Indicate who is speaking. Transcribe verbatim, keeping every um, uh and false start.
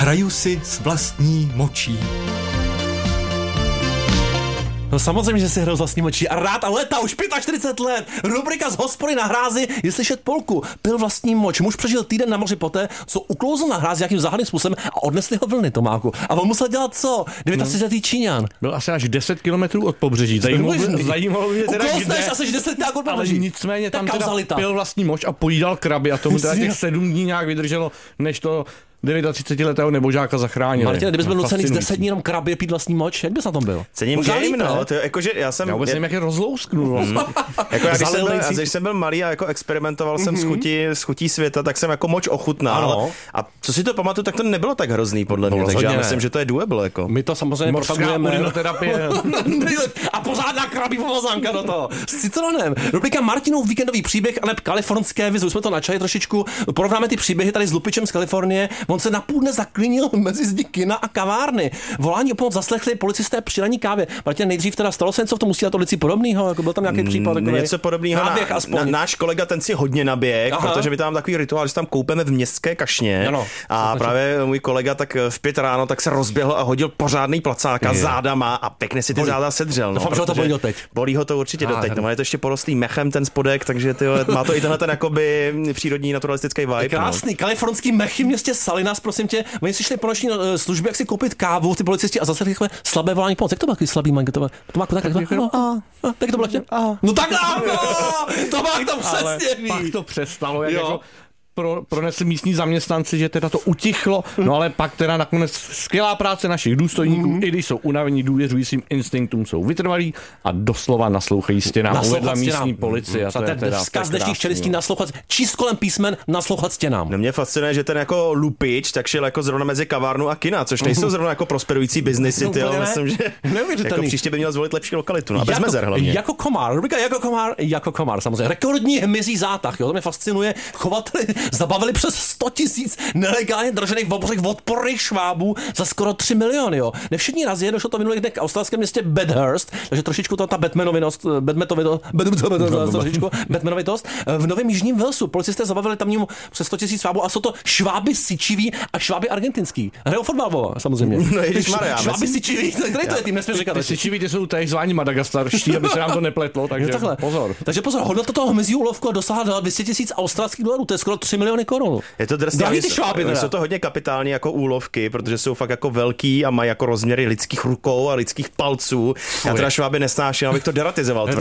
Speaker 1: Hraju si s vlastní močí.
Speaker 2: No samozřejmě, že si hraju s vlastní močí a rád a leta už čtyřicet pět let. Rubrika z hospody na hrázi je slyšet polku. Pil vlastní moč. Muž přežil týden na moři poté, co uklouzl na hrázi nějakým záhadným způsobem a odnesli ho vlny, Tomáku. A on musel dělat co? devětadvacetiletý Číňan.
Speaker 3: Byl asi až deset kilometrů od pobřeží. Zajímalo, zajímalo mě teda,
Speaker 2: kde. Asi deset kilometrů od pobřeží.
Speaker 3: Ale nicméně tam teda pil vlastní moč a pojídal kraby a tomu teda těch sedm dní nějak vydrželo, než to třicetiletého nebožáka zachránili.
Speaker 2: Martin, kdybys byl nucený z deset dní jenom krabě pít vlastní moč, jak bys na tom byl?
Speaker 4: Cením game, no. To je, jakože já jsem...
Speaker 3: Já vůbec nevím, jak je rozlousknul.
Speaker 4: Mm. jako já, když, jsem byl, když jsem byl malý a jako experimentoval mm-hmm. jsem s chutí, s chutí světa, tak jsem jako moč ochutnal. A co si to pamatuju, tak to nebylo tak hrozný podle mě, takže já myslím, že to je doable. Jako.
Speaker 2: My to samozřejmě propagujeme.
Speaker 3: Urinoterapie.
Speaker 2: A pořádná krabí pomazánka do toho. S citronem. Rubrika Martinův víkendový příběh a neb kalifornské vize. Už jsme to načali trošičku. Porovnáme ty příběhy tady s Lupičem z Kalifornie. On se na půl dne zaklinil mezi zdi kina a kavárny. Volání o pomoc zaslechli policisté při raní kávě. Martin, nejdřív teda stalo se něco v tom, musí na to lici podobného, jako byl tam nějaký případ takový.
Speaker 4: Něco podobného. Na, na, náš kolega ten si hodně naběh, Aha. protože my tam takový rituál, že tam koupeme v městské kašně. Ano, a právě můj kolega tak v pět ráno tak se rozběhl a hodil pořádný placáka je. zádama a pěkně si ty bolí. záda sedřel. No,
Speaker 2: no, to bolí doteď.
Speaker 4: Bolí ho to určitě ah, doteď. No, je to ještě porostlý mechem ten spodek, takže tyjo, má to i tenhle ten jakoby přírodní naturalistický vibe.
Speaker 2: Krásný no. kalifornský mechy v městě Salinas, prosím tě. Oni si šli po noční službě, jak si koupit kávu, ty policisti a zase takové slabé volání pomoc. Jak to bylo takový slabý mank? To má tak tak tak to bylo ještě. No tak to má to přesně ví.
Speaker 3: Pak to přestalo, jak jako Pro, pronesli místní zaměstnanci, že teda to utichlo, no ale pak teda nakonec skvělá práce našich důstojníků, mm. i když jsou unavení, důvěřují svým instinktům, jsou vytrvalí a doslova naslouchají stěnám, uvedla místní policie. Mm. A to je teda
Speaker 2: vzkaz dnešních čelistí naslouchat, číst kolem písmen, naslouchat stěnám.
Speaker 4: No mě fascinuje, že ten jako lupič tak šel jako zrovna mezi kavárnu a kina, což nejsou zrovna jako prosperující biznisy, ty, ale myslím, že jako příště by měl zvolit lepší lokalitu, no, a bez mezer hlavně.
Speaker 2: Jako komár, rubrika jako komár, jako komár, samozřejmě. Rekordní hmyzí zátah, jo, to mě fascinuje. Chovateli zabavili přes sto tisíc nelegálně držených v obřech odporných švábů za skoro tři miliony, jo. Nevšední razie došlo to minulých dnech k australském městě Bathurst, takže trošičku to ta Batmanovitost, Batmanovitost, trošičku Batmanovitost. V Novém Jižním Walesu policisté zabavili tamnímu přes sto tisíc švábů a jsou to šváby sičiví a šváby argentinský. Hrajou fotbal, samozřejmě.
Speaker 4: No ježišmarja.
Speaker 2: Šváby sičiví, který to je tým, nesmíš říkat.
Speaker 3: Ty sičiví, ty jsou tady zváni madagaskarští, aby se nám to nepletlo, takže pozor.
Speaker 2: Takže pozor, hodnota toho hmyzího úlovku dosáhla dvě stě tisíc australských dolarů, to je skoro tři miliony korun.
Speaker 4: Je to drsné. Jsou to hodně kapitální jako úlovky, protože jsou fakt jako velký a mají jako rozměry lidských rukou a lidských palců. Já teda šváby nesnáším, abych to deratizoval.